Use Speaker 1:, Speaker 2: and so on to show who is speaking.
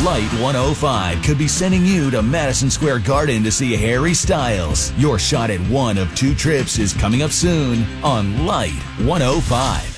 Speaker 1: Light 105 could be sending you to Madison Square Garden to see Harry Styles. Your shot at one of two trips is coming up soon on Light 105.